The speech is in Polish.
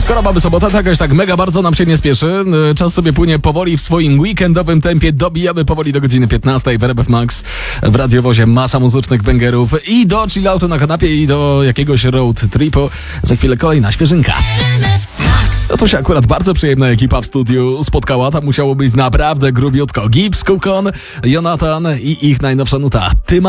Skoro mamy sobotę, to jakoś tak mega bardzo nam się nie spieszy. Czas sobie płynie powoli w swoim weekendowym tempie. Dobijamy powoli do godziny 15 w RMF Max. W radiowozie masa muzycznych bangerów i do chilloutu na kanapie i do jakiegoś road tripu. Za chwilę kolejna świeżynka. No to się akurat bardzo przyjemna ekipa w studiu spotkała. Tam musiało być naprawdę grubiutko. Gibbs, Kukon, Jonathan i ich najnowsza nuta. Ty